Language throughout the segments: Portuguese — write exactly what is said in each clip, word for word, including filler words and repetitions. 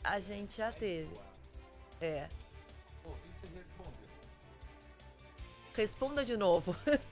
A gente já teve. É. Responda de novo.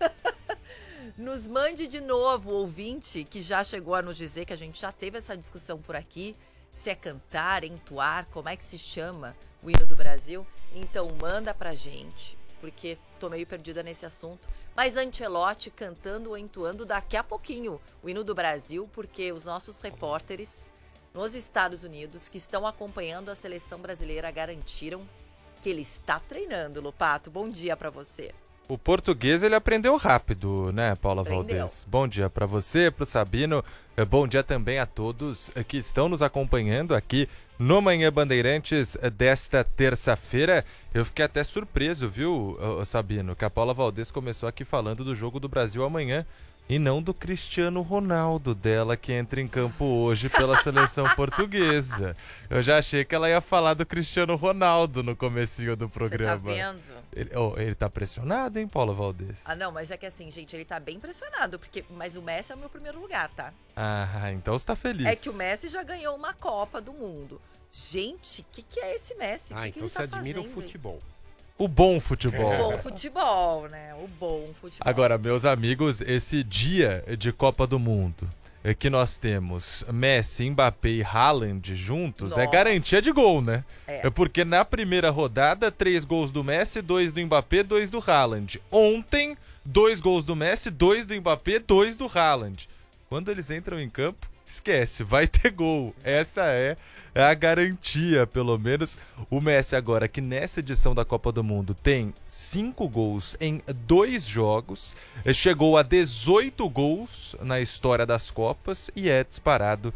Nos mande de novo, ouvinte, que já chegou a nos dizer que a gente já teve essa discussão por aqui. Se é cantar, entoar, como é que se chama o hino do Brasil. Então manda pra gente, porque tô meio perdida nesse assunto. Mas Ancelotti cantando ou entoando daqui a pouquinho o hino do Brasil, porque os nossos repórteres nos Estados Unidos que estão acompanhando a seleção brasileira garantiram que ele está treinando, Lopato. Bom dia pra você. O português ele aprendeu rápido, né, Paula Aprendeu. Valdez? Bom dia para você, para o Sabino. Bom dia também a todos que estão nos acompanhando aqui no Manhã Bandeirantes desta terça-feira. Eu fiquei até surpreso, viu, Sabino, que a Paula Valdez começou aqui falando do jogo do Brasil amanhã e não do Cristiano Ronaldo dela, que entra em campo hoje pela seleção portuguesa. Eu já achei que ela ia falar do Cristiano Ronaldo no comecinho do programa. Você tá vendo? Ele, oh, ele tá pressionado, hein, Paula Valdez? Ah, não, mas é que assim, gente, ele tá bem pressionado, porque, mas o Messi é o meu primeiro lugar, tá? Ah, então você tá feliz. É que o Messi já ganhou uma Copa do Mundo. Gente, o que, que é esse Messi? Ah, que então que ele você tá admira o fazendo aí? futebol. O bom futebol. O bom futebol, né? O bom futebol. Agora, meus amigos, esse dia de Copa do Mundo é que nós temos Messi, Mbappé e Haaland juntos, Nossa. é garantia de gol, né? É. É porque na primeira rodada, três gols do Messi, dois do Mbappé, dois do Haaland. Ontem, dois gols do Messi, dois do Mbappé, dois do Haaland. Quando eles entram em campo, esquece, vai ter gol. Essa é a garantia, pelo menos. O Messi agora, que nessa edição da Copa do Mundo tem cinco gols em dois jogos, chegou a dezoito gols na história das Copas e é disparado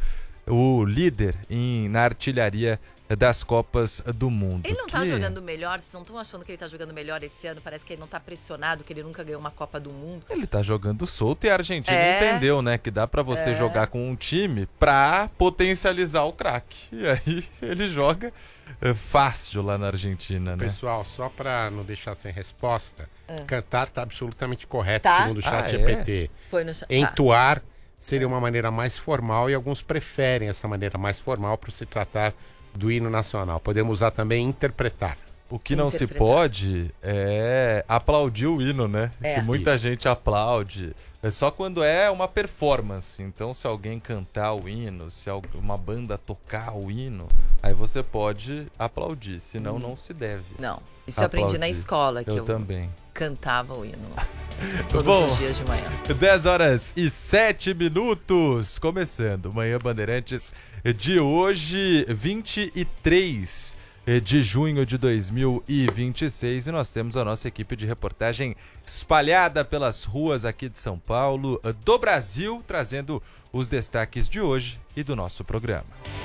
o líder em, na artilharia das Copas do Mundo. Ele não tá que... jogando melhor? Vocês não estão achando que ele tá jogando melhor esse ano? Parece que ele não tá pressionado, que ele nunca ganhou uma Copa do Mundo. Ele tá jogando solto e a Argentina É. entendeu, né? Que dá pra você É. jogar com um time pra potencializar o craque. E aí ele joga é, fácil lá na Argentina, né? Pessoal, só pra não deixar sem resposta, Ah. cantar tá absolutamente correto, Tá. segundo o chat Ah, G é? P T. Foi no... Tá. Entoar seria uma maneira mais formal e alguns preferem essa maneira mais formal para se tratar do hino nacional. Podemos usar também interpretar. O que não se Interpretar. pode é aplaudir o hino, né? É. Que muita Isso. gente aplaude. É só quando é uma performance. Então, se alguém cantar o hino, se al- uma banda tocar o hino, aí você pode aplaudir. Senão, Hum. não se deve. Não, isso eu aprendi na Aplaudir. escola, que Eu eu, também. cantava o hino todos Bom. os dias de manhã. dez horas e sete minutos, começando Manhã Bandeirantes de hoje, vinte e três de junho de dois mil e vinte e seis, e nós temos a nossa equipe de reportagem espalhada pelas ruas aqui de São Paulo, do Brasil, trazendo os destaques de hoje e do nosso programa.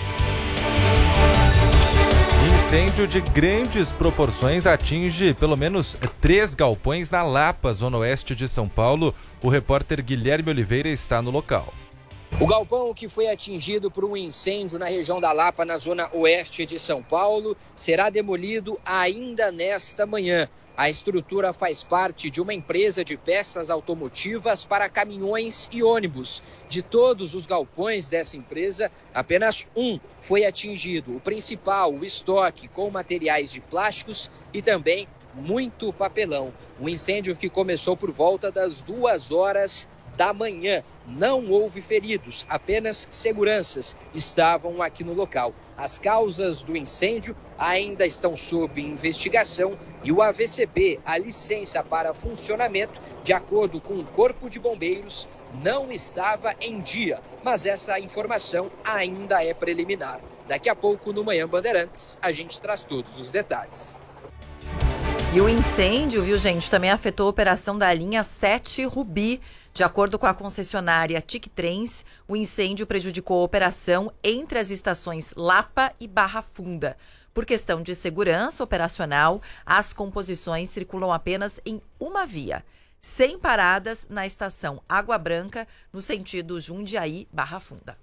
Incêndio de grandes proporções atinge pelo menos três galpões na Lapa, zona oeste de São Paulo. O repórter Guilherme Oliveira está no local. O galpão que foi atingido por um incêndio na região da Lapa, na zona oeste de São Paulo, será demolido ainda nesta manhã. A estrutura faz parte de uma empresa de peças automotivas para caminhões e ônibus. De todos os galpões dessa empresa, apenas um foi atingido. O principal, o estoque com materiais de plásticos e também muito papelão. Um incêndio que começou por volta das duas horas da manhã. Não houve feridos, apenas seguranças estavam aqui no local. As causas do incêndio ainda estão sob investigação e o A V C B, a licença para funcionamento, de acordo com o Corpo de Bombeiros, não estava em dia. Mas essa informação ainda é preliminar. Daqui a pouco, no Manhã Bandeirantes, a gente traz todos os detalhes. E o incêndio, viu, gente, também afetou a operação da linha sete Rubi. De acordo com a concessionária Tic Trens, o incêndio prejudicou a operação entre as estações Lapa e Barra Funda. Por questão de segurança operacional, as composições circulam apenas em uma via, sem paradas na estação Água Branca, no sentido Jundiaí-Barra Funda.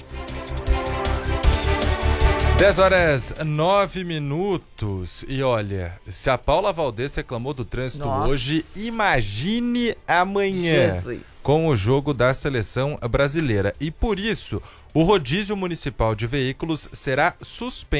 dez horas, nove minutos. E olha, se a Paula Valdez reclamou do trânsito Nossa. hoje, imagine amanhã Jesus. com o jogo da seleção brasileira. E por isso, o rodízio municipal de veículos será suspenso.